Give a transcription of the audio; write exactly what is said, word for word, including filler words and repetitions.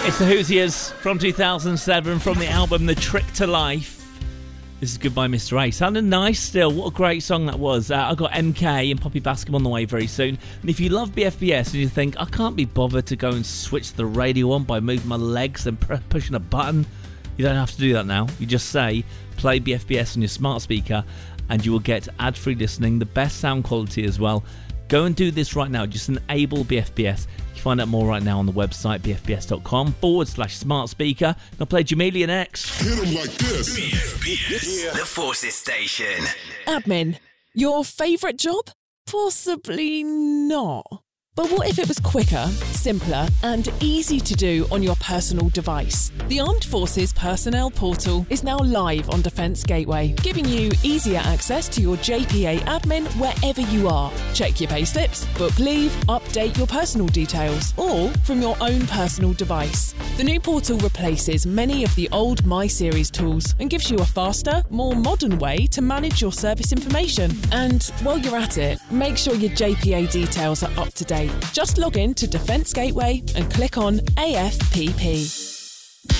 It's the Hoosiers from two thousand seven from the album The Trick to Life. This is Goodbye Mister A. Sounded nice still. What a great song that was. Uh, I've got M K and Poppy Bascom on the way very soon. And if you love B F B S and you think, I can't be bothered to go and switch the radio on by moving my legs and pr- pushing a button, you don't have to do that now. You just say, play B F B S on your smart speaker and you will get ad-free listening, the best sound quality as well. Go and do this right now. Just enable B F B S. You can find out more right now on the website, bfbs.com forward slash smart speaker. And I'll play Jamelian X. Hit 'em like this. B F B S, yeah. The Forces Station. Admin, your favourite job? Possibly not. But what if it was quicker, simpler, and easy to do on your personal device? The Armed Forces Personnel Portal is now live on Defence Gateway, giving you easier access to your J P A admin wherever you are. Check your payslips, book leave, update your personal details, all from your own personal device. The new portal replaces many of the old My Series tools and gives you a faster, more modern way to manage your service information. And while you're at it, make sure your J P A details are up to date. Just log in to Defence Gateway and click on A F P P.